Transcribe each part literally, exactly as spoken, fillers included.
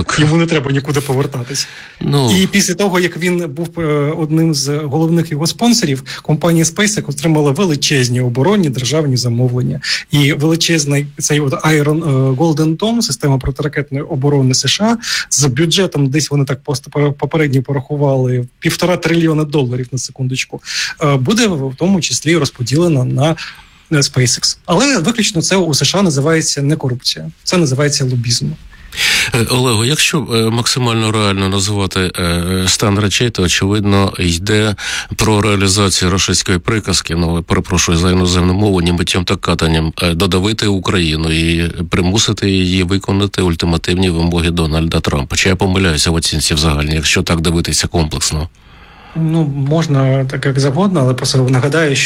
Так. Йому не треба нікуди повертатись. Ну... І після того, як він був одним з головних його спонсорів, компанія SpaceX отримала величезні оборонні державні замовлення. І величезний цей от Iron Golden Dome, система протиракетної оборони США, з бюджетом, десь вони так попередньо порахували, півтора трильйона доларів на секундочку, буде в тому числі розподілена на SpaceX. Але виключно це у США називається не корупція, це називається лобізм. Олего, якщо максимально реально називати стан речей, то, очевидно, йде про реалізацію рашистської приказки, ну, перепрошую за іноземну мову, ні миттям та катанням, додавити Україну і примусити її виконати ультимативні вимоги Дональда Трампа. Чи я помиляюся в оцінці в загальній, якщо так дивитися комплексно? Ну, можна так як завгодно, але просто нагадаю,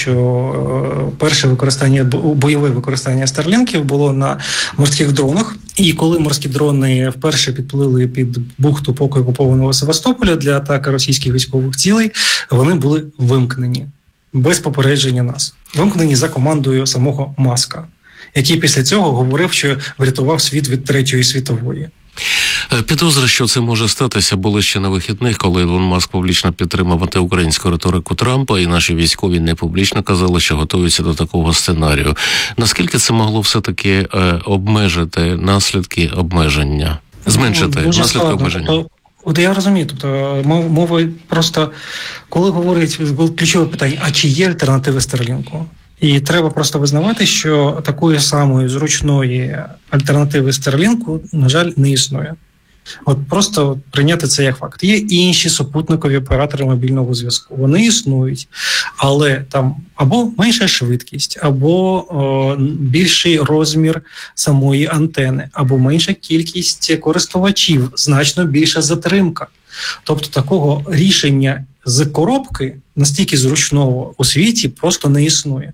що перше використання, бойове використання старлінків було на морських дронах. І коли морські дрони вперше підплили під бухту поки окупованого Севастополя для атаки російських військових цілей, вони були вимкнені без попередження нас. Вимкнені за командою самого Маска, який після цього говорив, що врятував світ від Третьої світової. Підозри, що це може статися, були ще на вихідних, коли Ілон Маск публічно підтримав антиукраїнську риторику Трампа, і наші військові не публічно казали, що готуються до такого сценарію. Наскільки це могло все-таки е, обмежити наслідки обмеження? Зменшити ну, наслідки обмеження? Тобто, от я розумію, тобто мова просто, коли говорить, ключове питання, а чи є альтернативи Старлінку? І треба просто визнавати, що такої самої зручної альтернативи Старлінку, на жаль, не існує. От просто прийняти це як факт. Є інші супутникові оператори мобільного зв'язку. Вони існують, але там або менша швидкість, або о, більший розмір самої антени, або менша кількість користувачів, значно більша затримка. Тобто такого рішення з коробки настільки зручного у світі просто не існує.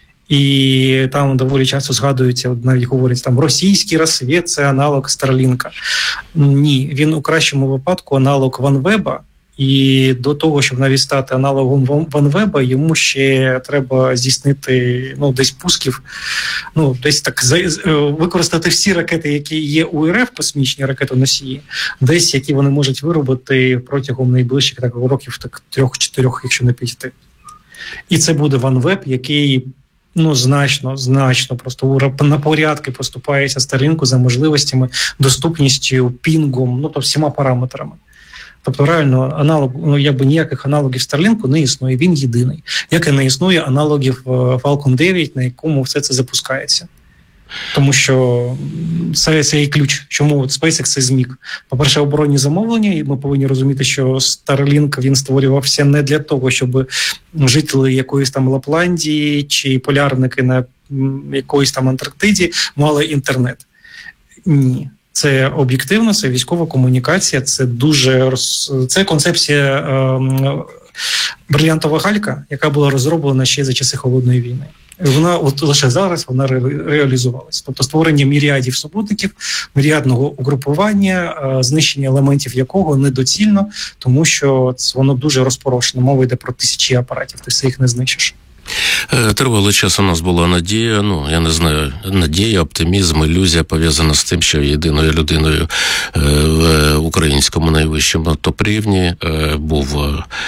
І там доволі часто згадується, навіть говорять, там російський розсвіт – це аналог Старлінка. Ні, він у кращому випадку аналог Ванвеба, і до того, щоб навіть стати аналогом Ванвеба, йому ще треба здійснити, ну, десь пусків, ну, десь так використати всі ракети, які є у РФ, космічні ракетоносії, десь, які вони можуть виробити протягом найближчих так, років так, трьох-чотирьох, якщо не п'яти. І це буде Ванвеб, який ну, значно, значно просто на порядки поступається Старлінку за можливостями, доступністю, пінгом, ну, то всіма параметрами. Тобто, реально, аналог, ну, якби ніяких аналогів Старлінку не існує, він єдиний. Як і не існує аналогів Falcon дев'ять, на якому все це запускається. Тому що це, це і ключ, чому SpaceX це зміг. По-перше, оборонні замовлення, і ми повинні розуміти, що Starlink, він створювався не для того, щоб жителі якоїсь там Лапландії чи полярники на якоїсь там Антарктиді мали інтернет. Ні. Це об'єктивно, це військова комунікація, це дуже це концепція е, брильянтова галька, яка була розроблена ще за часи Холодної війни. Вона от лише зараз вона ре, реалізувалась. Тобто створення міріадів супутників, міріадного угрупування, е, знищення елементів якого недоцільно, тому що воно дуже розпорошено. Мова йде про тисячі апаратів, ти все їх не знищиш. Тривалий час у нас була надія, ну, я не знаю, надія, оптимізм, ілюзія пов'язана з тим, що єдиною людиною в українському найвищому топ-рівні був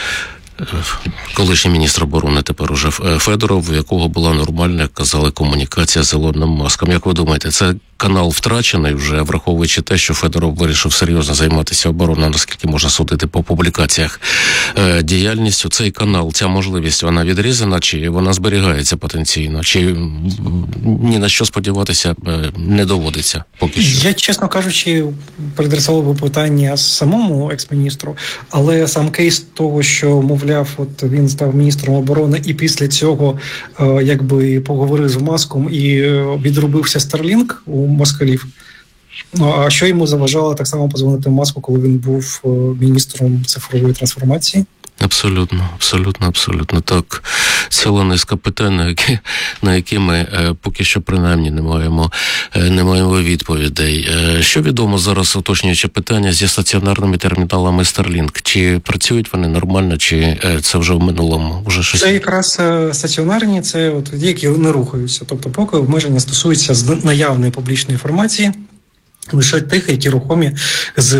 колишній міністр оборони, тепер уже Федоров, у якого була нормальна, як казали, комунікація з Ілоном Маском. Як ви думаєте, це канал втрачений вже, враховуючи те, що Федоров вирішив серйозно займатися обороною, наскільки можна судити по публікаціях, е, діяльністю? Цей канал, ця можливість, вона відрізана, чи вона зберігається потенційно, чи ні на що сподіватися е, не доводиться поки що? Я, чесно кажучи, передресовував питання самому екс-міністру, але сам кейс того, що, мовляв, от він став міністром оборони і після цього е, якби поговорив з Маском і е, відрубився Starlink у москалів. Ну, а що йому заважало так само позвонити Маску, коли він був міністром цифрової трансформації? Абсолютно, абсолютно, абсолютно. Так, ціла низка питань, на які, на які ми е, поки що принаймні не маємо, е, не маємо відповідей. Е, що відомо зараз, уточнюючи питання, зі стаціонарними терміналами Starlink? Чи працюють вони нормально, чи е, це вже в минулому? Вже щось? Це якраз е, стаціонарні, це от ті, які не рухаються. Тобто поки обмеження стосуються наявної публічної інформації, лише тих, які рухомі з